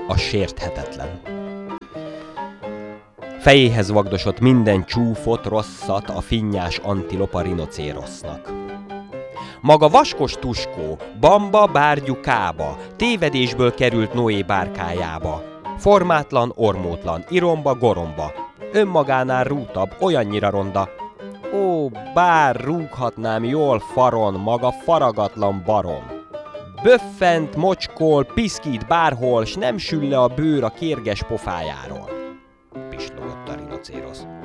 a sérthetetlen. Fejéhez vagdosott minden csúfot, rosszat a finnyás antilopa rinocérosznak. Maga vaskos tuskó, bamba, bárgyú kába, tévedésből került Noé bárkájába. Formátlan, ormótlan, iromba, goromba, önmagánál rútabb, olyannyira ronda. Ó, bár rúghatnám jól faron, maga faragatlan barom. Böffent, mocskol, piszkít bárhol, s nem sül le a bőr a kérges pofájáról. Pislogott a rinocérosz.